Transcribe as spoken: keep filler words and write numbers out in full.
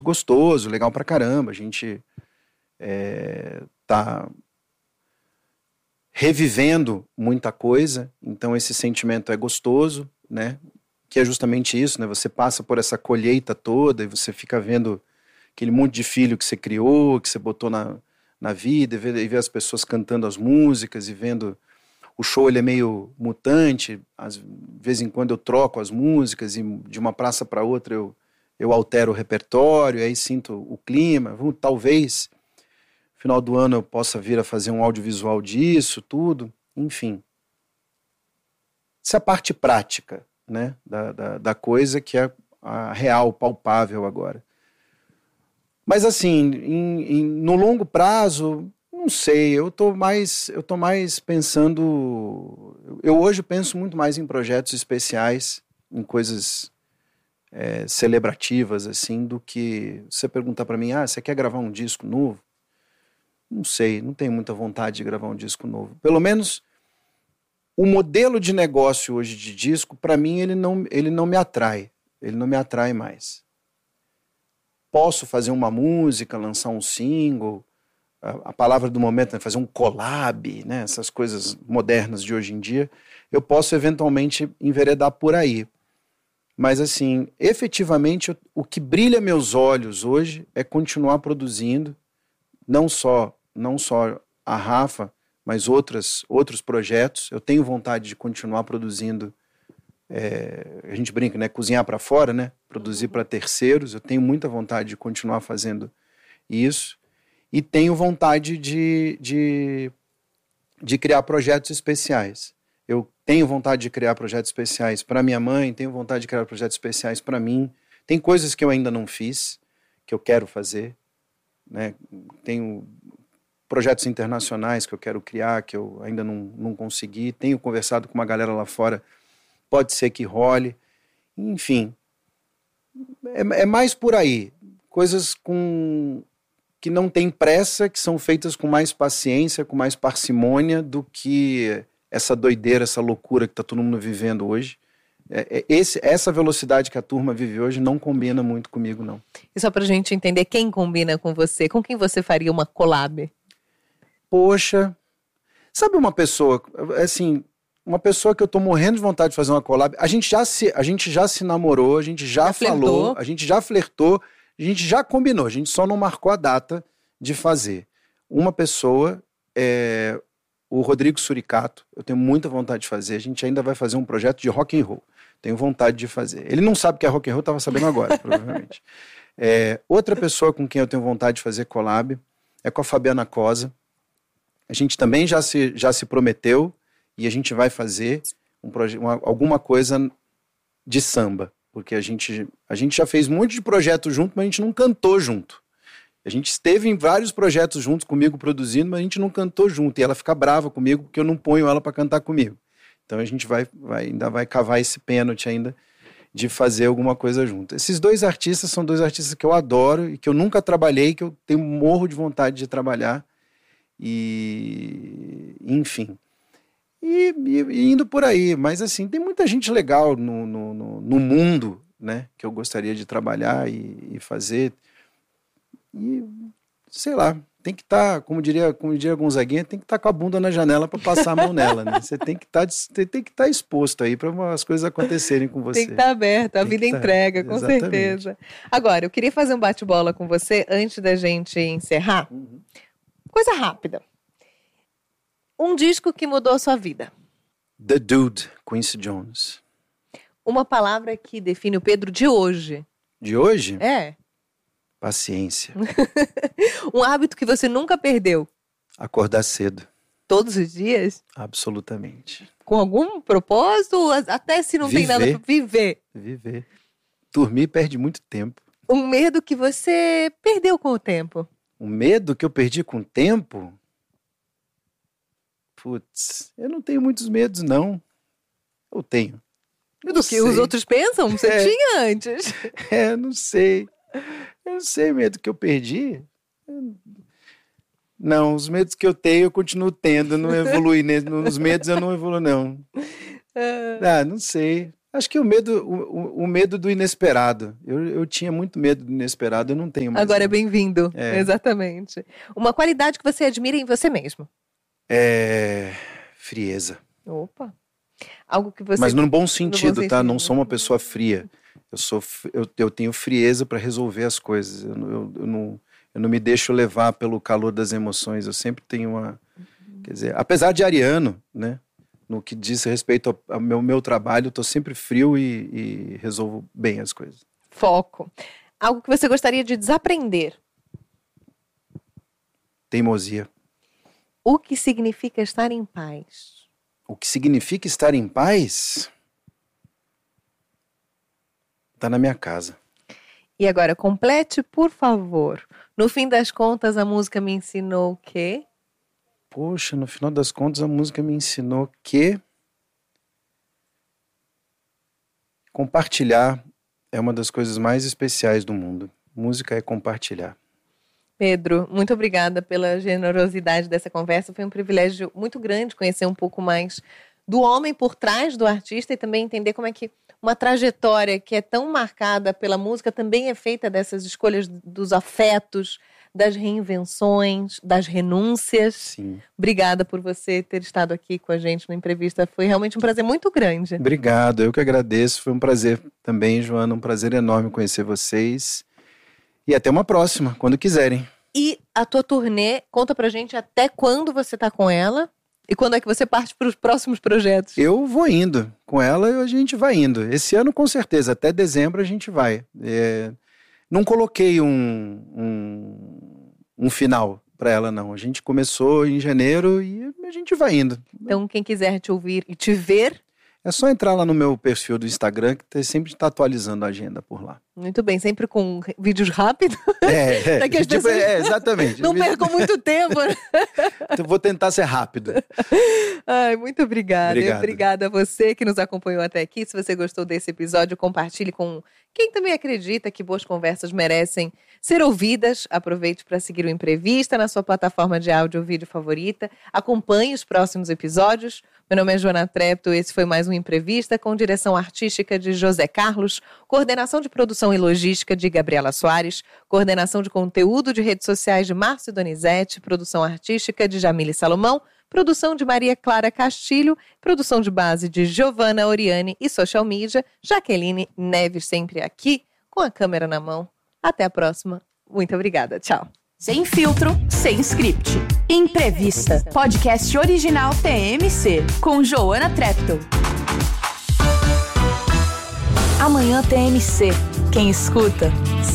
gostoso, legal pra caramba. A gente é, tá revivendo muita coisa, então esse sentimento é gostoso, né? Que é justamente isso, né? Você passa por essa colheita toda e você fica vendo aquele monte de filho que você criou, que você botou na, na vida, e vê, e vê as pessoas cantando as músicas e vendo... O show ele é meio mutante, às vezes em quando eu troco as músicas e de uma praça para outra eu, eu altero o repertório, aí sinto o clima. Talvez no final do ano eu possa vir a fazer um audiovisual disso, tudo, enfim. Essa é a parte prática, né, da, da, da coisa, que é a real, palpável agora. Mas assim, em, em, no longo prazo... Não sei, eu tô mais, eu tô mais pensando... Eu hoje penso muito mais em projetos especiais, em coisas é, celebrativas, assim, do que você perguntar para mim, ah, você quer gravar um disco novo? Não sei, não tenho muita vontade de gravar um disco novo. Pelo menos o modelo de negócio hoje de disco, para mim, ele não, ele não me atrai. Ele não me atrai mais. Posso fazer uma música, lançar um single... a palavra do momento, né, fazer um collab, né, essas coisas modernas de hoje em dia, eu posso eventualmente enveredar por aí. Mas assim, efetivamente, o que brilha meus olhos hoje é continuar produzindo, não só, não só a Rafa, mas outras, outros projetos. Eu tenho vontade de continuar produzindo, é, a gente brinca, né, cozinhar para fora, né, produzir para terceiros. Eu tenho muita vontade de continuar fazendo isso. E tenho vontade de, de, de criar projetos especiais. Eu tenho vontade de criar projetos especiais para minha mãe, tenho vontade de criar projetos especiais para mim. Tem coisas que eu ainda não fiz, que eu quero fazer, né? Tenho projetos internacionais que eu quero criar, que eu ainda não, não consegui. Tenho conversado com uma galera lá fora, pode ser que role. Enfim, é, é mais por aí. Coisas com... que não tem pressa, que são feitas com mais paciência, com mais parcimônia do que essa doideira, essa loucura que está todo mundo vivendo hoje. É, é, esse, essa velocidade que a turma vive hoje não combina muito comigo, não. E só pra gente entender quem combina com você, com quem você faria uma collab? Poxa, sabe uma pessoa, assim, uma pessoa que eu tô morrendo de vontade de fazer uma collab, a gente já se, a gente já se namorou, a gente já, já falou, flertou. a gente já flertou, a gente já combinou, a gente só não marcou a data de fazer. Uma pessoa, é, o Rodrigo Suricato, eu tenho muita vontade de fazer, a gente ainda vai fazer um projeto de rock and roll. Tenho vontade de fazer. Ele não sabe o que é rock and roll, estava sabendo agora, provavelmente. É, outra pessoa com quem eu tenho vontade de fazer collab é com a Fabiana Cosa. A gente também já se, já se prometeu e a gente vai fazer um proje- uma, alguma coisa de samba. Porque a gente, a gente já fez um monte de projetos junto, mas a gente não cantou junto. A gente esteve em vários projetos juntos comigo produzindo, mas a gente não cantou junto. E ela fica brava comigo porque eu não ponho ela para cantar comigo. Então a gente vai, vai, ainda vai cavar esse pênalti ainda de fazer alguma coisa junto. Esses dois artistas são dois artistas que eu adoro e que eu nunca trabalhei, que eu tenho morro de vontade de trabalhar. E enfim... E, e, e indo por aí, mas assim, tem muita gente legal no, no, no, no mundo, né, que eu gostaria de trabalhar e, e fazer. E, sei lá, tem que estar, tá, como diria, como diria Gonzaguinha, tem que estar tá com a bunda na janela para passar a mão nela, né? Você tem que tá, estar exposto aí para as coisas acontecerem com você. Tem que estar tá aberto, a tem vida tá, entrega, com exatamente. Certeza. Agora, eu queria fazer um bate-bola com você antes da gente encerrar. Uhum. Coisa rápida. Um disco que mudou a sua vida. The Dude, Quincy Jones. Uma palavra que define o Pedro de hoje. De hoje? É. Paciência. Um hábito que você nunca perdeu. Acordar cedo. Todos os dias? Absolutamente. Com algum propósito? Até se não viver. tem nada para viver. Viver. Dormir perde muito tempo. Um medo que você perdeu com o tempo. Um medo que eu perdi com o tempo? Putz, eu não tenho muitos medos, não. Eu tenho. Eu Do que sei. Os outros pensam? Você é. tinha antes. É, não sei. Eu não sei o medo que eu perdi. Não, os medos que eu tenho eu continuo tendo. Eu não evolui. Nos medos eu não evoluo, não. Ah, não sei. Acho que o medo, o, o medo do inesperado. Eu, eu tinha muito medo do inesperado, eu não tenho mais. Agora é bem-vindo, é. Exatamente. Uma qualidade que você admira em você mesmo? É... frieza. Opa. Algo que você... Mas no bom sentido, no bom tá? sentido. Não sou uma pessoa fria. Eu, sou, eu, eu tenho frieza para resolver as coisas. Eu, eu, eu, não, eu não me deixo levar pelo calor das emoções. Eu sempre tenho uma... Uhum. Quer dizer, apesar de ariano, né? No que diz respeito ao, ao meu, meu trabalho, eu estou sempre frio e, e resolvo bem as coisas. Foco. Algo que você gostaria de desaprender? Teimosia. O que significa estar em paz? O que significa estar em paz? Está na minha casa. E agora, complete, por favor. No fim das contas, a música me ensinou o quê? Poxa, no final das contas, a música me ensinou que compartilhar é uma das coisas mais especiais do mundo. Música é compartilhar. Pedro, muito obrigada pela generosidade dessa conversa. Foi um privilégio muito grande conhecer um pouco mais do homem por trás do artista e também entender como é que uma trajetória que é tão marcada pela música também é feita dessas escolhas dos afetos, das reinvenções, das renúncias. Sim. Obrigada por você ter estado aqui com a gente na entrevista. Foi realmente um prazer muito grande. Obrigado, eu que agradeço. Foi um prazer também, Joana, um prazer enorme conhecer vocês. E até uma próxima, quando quiserem. E a tua turnê, conta pra gente até quando você tá com ela e quando é que você parte para os próximos projetos. Eu vou indo. Com ela a gente vai indo. Esse ano com certeza, até dezembro a gente vai. É... Não coloquei um, um, um final para ela, não. A gente começou em janeiro e a gente vai indo. Então, quem quiser te ouvir e te ver... É só entrar lá no meu perfil do Instagram, que sempre está atualizando a agenda por lá. Muito bem, sempre com vídeos rápidos. É, é, para que as tipo, pessoas é exatamente. não percam muito tempo. Então, vou tentar ser rápido. Ai, muito obrigada. Obrigado. Obrigada a você que nos acompanhou até aqui. Se você gostou desse episódio, compartilhe com quem também acredita que boas conversas merecem ser ouvidas. Aproveite para seguir o Imprevista na sua plataforma de áudio ou vídeo favorita. Acompanhe os próximos episódios. Meu nome é Joana Trepto, esse foi mais um Imprevista com direção artística de José Carlos, coordenação de produção e logística de Gabriela Soares, coordenação de conteúdo de redes sociais de Márcio Donizete, produção artística de Jamile Salomão, produção de Maria Clara Castilho, produção de base de Giovana Oriani e social media, Jaqueline Neves sempre aqui, com a câmera na mão. Até a próxima. Muito obrigada. Tchau. Sem filtro, sem script. Imprevista, podcast original T M C, com Joana Trepto. Amanhã T M C. Quem escuta